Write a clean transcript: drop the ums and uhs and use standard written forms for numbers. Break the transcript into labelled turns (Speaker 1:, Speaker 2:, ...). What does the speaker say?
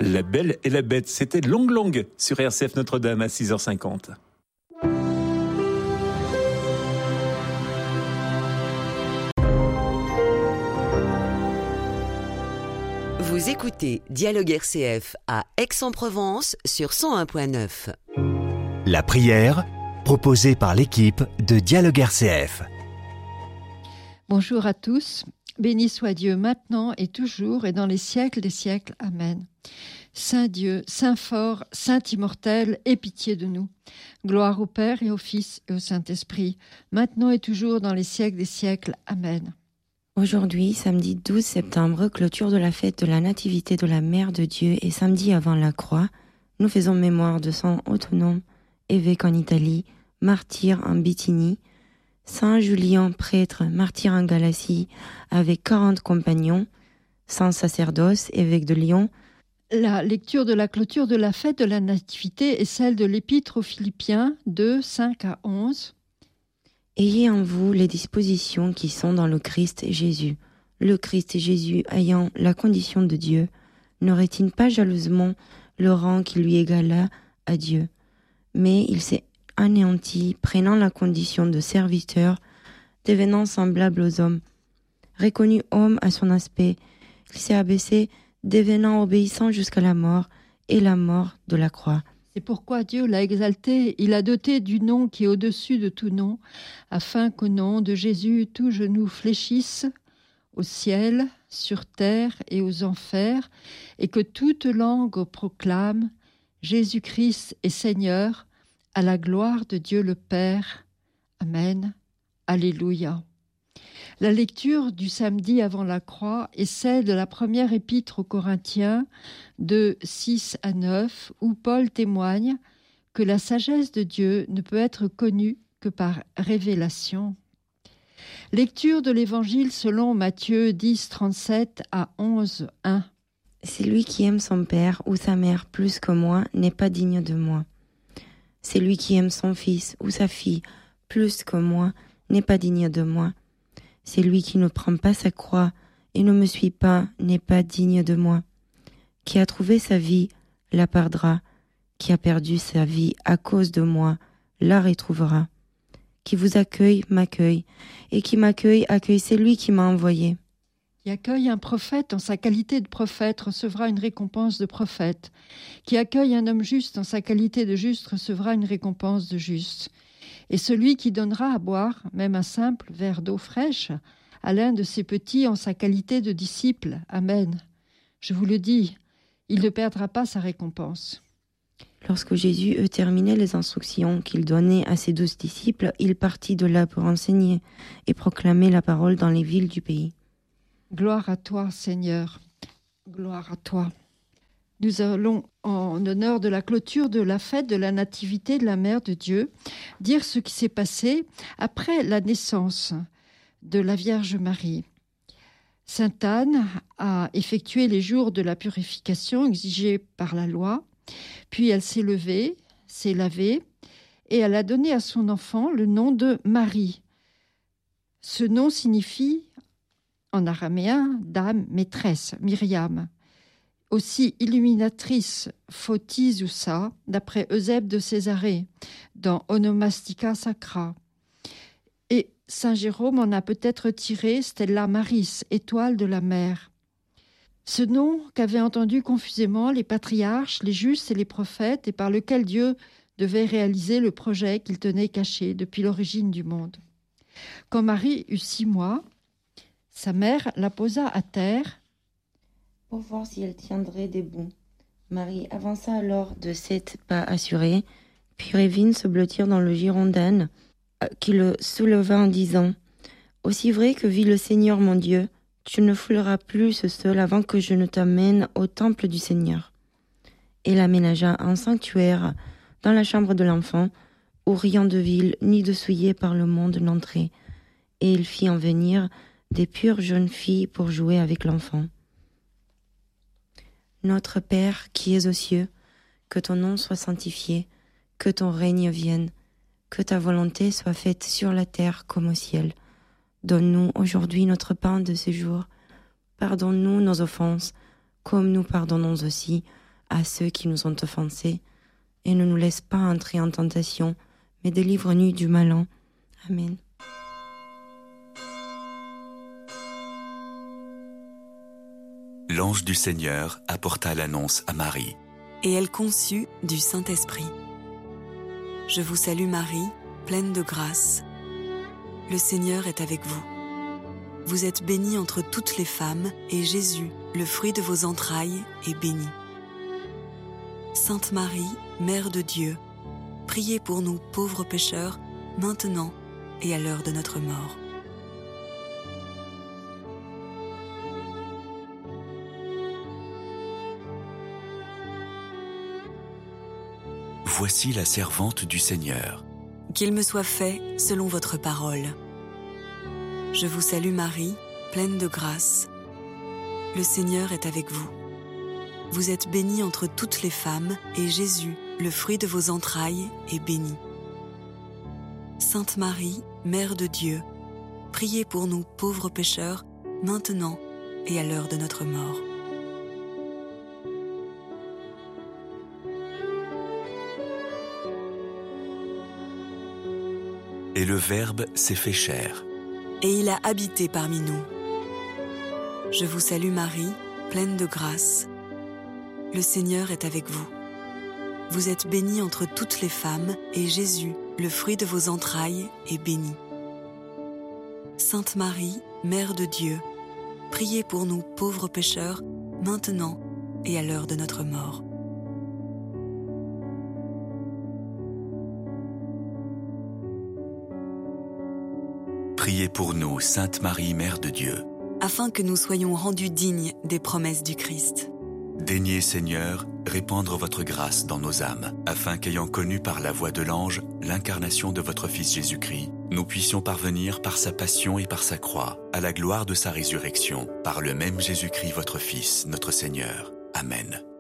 Speaker 1: La Belle et la Bête, c'était Long Long sur RCF Notre-Dame à 6h50.
Speaker 2: Vous écoutez Dialogue RCF à Aix-en-Provence sur 101.9.
Speaker 3: La prière, proposée par l'équipe de Dialogue RCF.
Speaker 4: Bonjour à tous. Béni soit Dieu maintenant et toujours et dans les siècles des siècles. Amen. Saint Dieu, Saint fort, Saint immortel, aie pitié de nous. Gloire au Père et au Fils et au Saint-Esprit, maintenant et toujours dans les siècles des siècles. Amen.
Speaker 5: Aujourd'hui, samedi 12 septembre, clôture de la fête de la Nativité de la Mère de Dieu et samedi avant la croix, nous faisons mémoire de Saint Autonome, évêque en Italie, martyr en Bithynie, Saint Julien, prêtre, martyr en Galatie, avec 40 compagnons, Saint Sacerdoce, évêque de Lyon.
Speaker 4: La lecture de la clôture de la fête de la Nativité est celle de l'Épître aux Philippiens 2, 5 à 11.
Speaker 5: Ayez en vous les dispositions qui sont dans le Christ Jésus. Le Christ Jésus, ayant la condition de Dieu, n'aurait-il pas jalousement le rang qui lui égala à Dieu? Mais il s'est anéanti, prenant la condition de serviteur, devenant semblable aux hommes. Reconnu homme à son aspect, il s'est abaissé, devenant obéissant jusqu'à la mort, et la mort de la croix.
Speaker 4: C'est pourquoi Dieu l'a exalté, il l'a doté du nom qui est au-dessus de tout nom, afin qu'au nom de Jésus tout genou fléchisse au ciel, sur terre et aux enfers, et que toute langue proclame Jésus-Christ est Seigneur, à la gloire de Dieu le Père. Amen. Alléluia. La lecture du samedi avant la croix est celle de la première épître aux Corinthiens de 6 à 9, où Paul témoigne que la sagesse de Dieu ne peut être connue que par révélation. Lecture de l'Évangile selon Matthieu 10, 37 à 11, 1.
Speaker 5: Celui qui aime son père ou sa mère plus que moi n'est pas digne de moi. Celui qui aime son fils ou sa fille plus que moi n'est pas digne de moi. Celui qui ne prend pas sa croix et ne me suit pas n'est pas digne de moi. Qui a trouvé sa vie la perdra. Qui a perdu sa vie à cause de moi la retrouvera. Qui vous accueille m'accueille, et qui m'accueille accueille celui qui m'a envoyé.
Speaker 4: Qui accueille un prophète en sa qualité de prophète recevra une récompense de prophète. Qui accueille un homme juste en sa qualité de juste recevra une récompense de juste. Et celui qui donnera à boire, même un simple verre d'eau fraîche, à l'un de ses petits en sa qualité de disciple. Amen. Je vous le dis, il ne perdra pas sa récompense.
Speaker 5: Lorsque Jésus eut terminé les instructions qu'il donnait à ses 12 disciples, il partit de là pour enseigner et proclamer la parole dans les villes du pays.
Speaker 4: Gloire à toi, Seigneur. Gloire à toi. Nous allons, en honneur de la clôture de la fête de la Nativité de la Mère de Dieu, dire ce qui s'est passé après la naissance de la Vierge Marie. Sainte Anne a effectué les jours de la purification exigés par la loi, puis elle s'est levée, s'est lavée, et elle a donné à son enfant le nom de Marie. Ce nom signifie, en araméen, dame, maîtresse, Myriam. Aussi illuminatrice Photisusa, d'après Eusèbe de Césarée, dans Onomastica Sacra. Et Saint Jérôme en a peut-être tiré Stella Maris, étoile de la mer. Ce nom qu'avaient entendu confusément les patriarches, les justes et les prophètes, et par lequel Dieu devait réaliser le projet qu'il tenait caché depuis l'origine du monde. Quand Marie eut 6 mois, sa mère la posa à terre,
Speaker 5: pour voir si elle tiendrait debout. Marie avança alors de 7 pas assurés, puis revint se blottir dans le girondin qui le souleva en disant « Aussi vrai que vit le Seigneur mon Dieu, tu ne fouleras plus ce sol avant que je ne t'amène au temple du Seigneur. » Elle aménagea un sanctuaire dans la chambre de l'enfant, où rien de vil ni de souillé par le monde n'entrait, et il fit en venir des pures jeunes filles pour jouer avec l'enfant. Notre Père qui es aux cieux, que ton nom soit sanctifié, que ton règne vienne, que ta volonté soit faite sur la terre comme au ciel. Donne-nous aujourd'hui notre pain de ce jour. Pardonne-nous nos offenses, comme nous pardonnons aussi à ceux qui nous ont offensés, et ne nous laisse pas entrer en tentation, mais délivre-nous du malin. Amen.
Speaker 6: L'ange du Seigneur apporta l'annonce à Marie.
Speaker 7: Et elle conçut du Saint-Esprit. Je vous salue Marie, pleine de grâce. Le Seigneur est avec vous. Vous êtes bénie entre toutes les femmes, et Jésus, le fruit de vos entrailles, est béni. Sainte Marie, Mère de Dieu, priez pour nous pauvres pécheurs, maintenant et à l'heure de notre mort.
Speaker 6: Voici la servante du Seigneur.
Speaker 7: Qu'il me soit fait selon votre parole. Je vous salue Marie, pleine de grâce. Le Seigneur est avec vous. Vous êtes bénie entre toutes les femmes, et Jésus, le fruit de vos entrailles, est béni. Sainte Marie, Mère de Dieu, priez pour nous pauvres pécheurs, maintenant et à l'heure de notre mort.
Speaker 6: Et le Verbe s'est fait chair.
Speaker 7: Et il a habité parmi nous. Je vous salue Marie, pleine de grâce. Le Seigneur est avec vous. Vous êtes bénie entre toutes les femmes, et Jésus, le fruit de vos entrailles, est béni. Sainte Marie, Mère de Dieu, priez pour nous pauvres pécheurs, maintenant et à l'heure de notre mort.
Speaker 6: Priez pour nous, Sainte Marie, Mère de Dieu.
Speaker 7: Afin que nous soyons rendus dignes des promesses du Christ.
Speaker 6: Daignez, Seigneur, répandre votre grâce dans nos âmes, afin qu'ayant connu par la voix de l'ange l'incarnation de votre Fils Jésus-Christ, nous puissions parvenir par sa passion et par sa croix, à la gloire de sa résurrection, par le même Jésus-Christ votre Fils, notre Seigneur. Amen.